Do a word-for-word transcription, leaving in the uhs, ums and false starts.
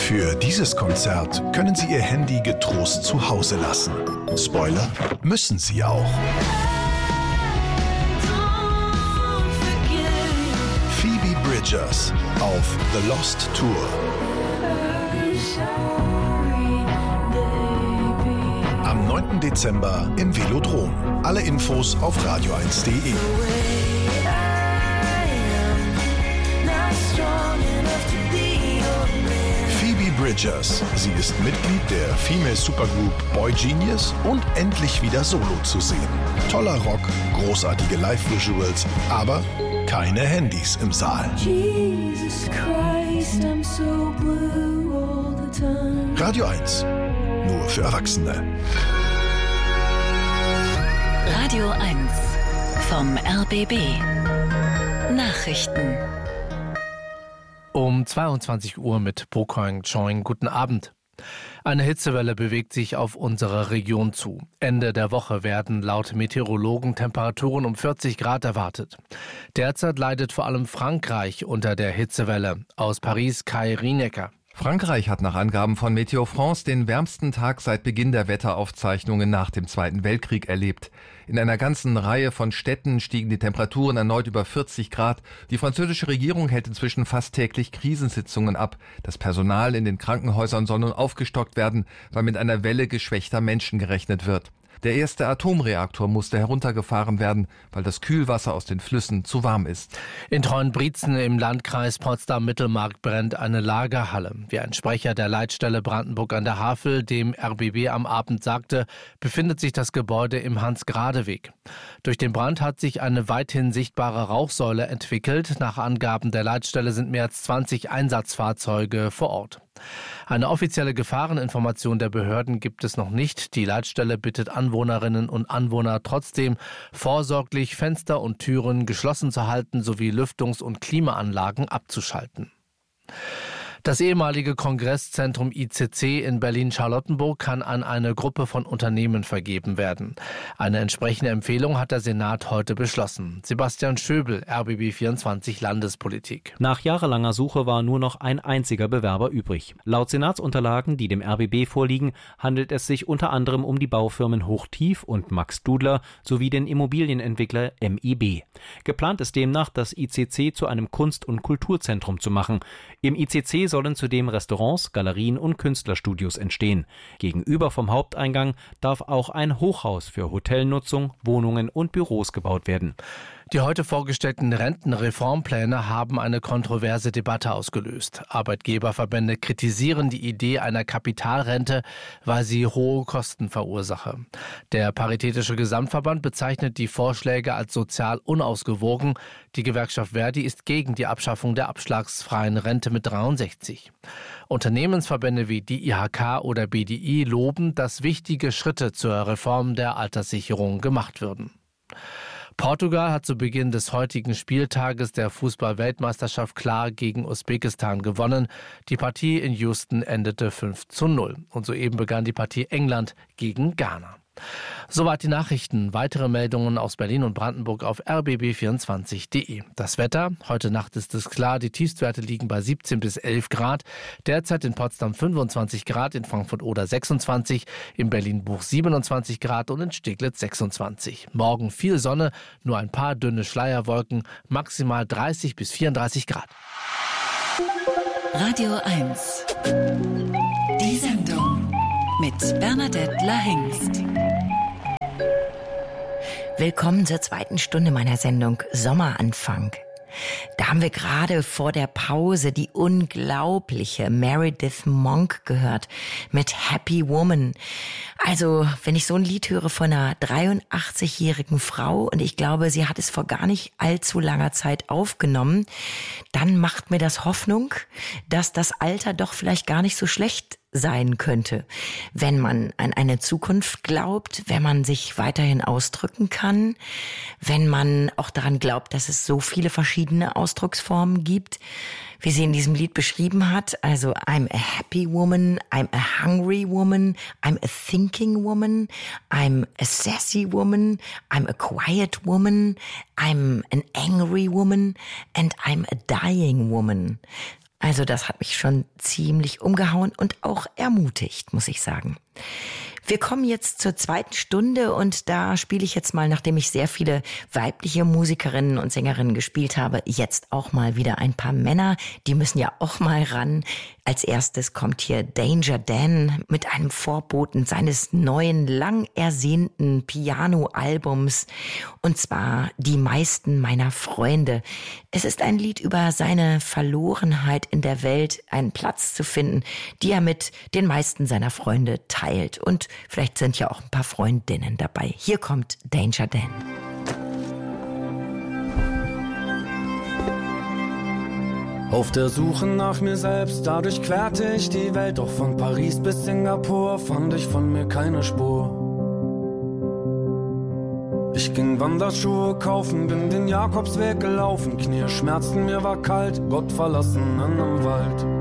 Für dieses Konzert können Sie Ihr Handy getrost zu Hause lassen. Spoiler, müssen Sie auch. Phoebe Bridgers auf The Lost Tour. Am neunten Dezember im Velodrom. Alle Infos auf radio eins punkt de. Phoebe Bridgers. Sie ist Mitglied der Female Supergroup Boy Genius und endlich wieder solo zu sehen. Toller Rock, großartige Live-Visuals, aber keine Handys im Saal. Jesus Christ, I'm so blue all the time. Radio eins. Nur für Erwachsene. Radio eins vom R B B. Nachrichten. Um zweiundzwanzig Uhr mit Pokoing Choing. Guten Abend. Eine Hitzewelle bewegt sich auf unsere Region zu. Ende der Woche werden laut Meteorologen Temperaturen um vierzig Grad erwartet. Derzeit leidet vor allem Frankreich unter der Hitzewelle. Aus Paris Kai Rienecker. Frankreich hat nach Angaben von Météo France den wärmsten Tag seit Beginn der Wetteraufzeichnungen nach dem Zweiten Weltkrieg erlebt. In einer ganzen Reihe von Städten stiegen die Temperaturen erneut über vierzig Grad. Die französische Regierung hält inzwischen fast täglich Krisensitzungen ab. Das Personal in den Krankenhäusern soll nun aufgestockt werden, weil mit einer Welle geschwächter Menschen gerechnet wird. Der erste Atomreaktor musste heruntergefahren werden, weil das Kühlwasser aus den Flüssen zu warm ist. In Treuenbrietzen im Landkreis Potsdam-Mittelmark brennt eine Lagerhalle. Wie ein Sprecher der Leitstelle Brandenburg an der Havel dem R B B am Abend sagte, befindet sich das Gebäude im Hans-Grade-Weg. Durch den Brand hat sich eine weithin sichtbare Rauchsäule entwickelt. Nach Angaben der Leitstelle sind mehr als zwanzig Einsatzfahrzeuge vor Ort. Eine offizielle Gefahreninformation der Behörden gibt es noch nicht. Die Leitstelle bittet Anwohnerinnen und Anwohner trotzdem, vorsorglich Fenster und Türen geschlossen zu halten sowie Lüftungs- und Klimaanlagen abzuschalten. Das ehemalige Kongresszentrum I C C in Berlin-Charlottenburg kann an eine Gruppe von Unternehmen vergeben werden. Eine entsprechende Empfehlung hat der Senat heute beschlossen. Sebastian Schöbel, R B B vierundzwanzig Landespolitik. Nach jahrelanger Suche war nur noch ein einziger Bewerber übrig. Laut Senatsunterlagen, die dem R B B vorliegen, handelt es sich unter anderem um die Baufirmen Hochtief und Max Dudler sowie den Immobilienentwickler M I B. Geplant ist demnach, das I C C zu einem Kunst- und Kulturzentrum zu machen. Im I C C sollen zudem Restaurants, Galerien und Künstlerstudios entstehen. Gegenüber vom Haupteingang darf auch ein Hochhaus für Hotelnutzung, Wohnungen und Büros gebaut werden. Die heute vorgestellten Rentenreformpläne haben eine kontroverse Debatte ausgelöst. Arbeitgeberverbände kritisieren die Idee einer Kapitalrente, weil sie hohe Kosten verursache. Der Paritätische Gesamtverband bezeichnet die Vorschläge als sozial unausgewogen. Die Gewerkschaft Verdi ist gegen die Abschaffung der abschlagsfreien Rente mit dreiundsechzig. Unternehmensverbände wie die I H K oder B D I loben, dass wichtige Schritte zur Reform der Alterssicherung gemacht würden. Portugal hat zu Beginn des heutigen Spieltages der Fußball-Weltmeisterschaft klar gegen Usbekistan gewonnen. Die Partie in Houston endete fünf zu null. Und soeben begann die Partie England gegen Ghana. Soweit die Nachrichten. Weitere Meldungen aus Berlin und Brandenburg auf r b b vierundzwanzig punkt de. Das Wetter. Heute Nacht ist es klar. Die Tiefstwerte liegen bei siebzehn bis elf Grad. Derzeit in Potsdam fünfundzwanzig Grad, in Frankfurt-Oder sechsundzwanzig, in Berlin-Buch siebenundzwanzig Grad und in Steglitz sechsundzwanzig. Morgen viel Sonne, nur ein paar dünne Schleierwolken, maximal dreißig bis vierunddreißig Grad. Radio eins. Die Sendung mit Bernadette Lahengst. Willkommen zur zweiten Stunde meiner Sendung Sommeranfang. Da haben wir gerade vor der Pause die unglaubliche Meredith Monk gehört mit Happy Woman. Also, wenn ich so ein Lied höre von einer dreiundachtzigjährigen Frau und ich glaube, sie hat es vor gar nicht allzu langer Zeit aufgenommen, dann macht mir das Hoffnung, dass das Alter doch vielleicht gar nicht so schlecht sein könnte, wenn man an eine Zukunft glaubt, wenn man sich weiterhin ausdrücken kann, wenn man auch daran glaubt, dass es so viele verschiedene Ausdrucksformen gibt, wie sie in diesem Lied beschrieben hat. Also I'm a happy woman, I'm a hungry woman, I'm a thinking woman, I'm a sassy woman, I'm a quiet woman, I'm an angry woman and I'm a dying woman. Also das hat mich schon ziemlich umgehauen und auch ermutigt, muss ich sagen. Wir kommen jetzt zur zweiten Stunde und da spiele ich jetzt mal, nachdem ich sehr viele weibliche Musikerinnen und Sängerinnen gespielt habe, jetzt auch mal wieder ein paar Männer. Die müssen ja auch mal ran. Als erstes kommt hier Danger Dan mit einem Vorboten seines neuen, lang ersehnten Piano-Albums. Und zwar Die meisten meiner Freunde. Es ist ein Lied über seine Verlorenheit in der Welt, einen Platz zu finden, die er mit den meisten seiner Freunde teilt. Und vielleicht sind ja auch ein paar Freundinnen dabei. Hier kommt Danger Dan. Auf der Suche nach mir selbst, dadurch querte ich die Welt. Doch von Paris bis Singapur fand ich von mir keine Spur. Ich ging Wanderschuhe kaufen, bin den Jakobsweg gelaufen. Knie schmerzten, mir war kalt, Gott verlassen in einem Wald.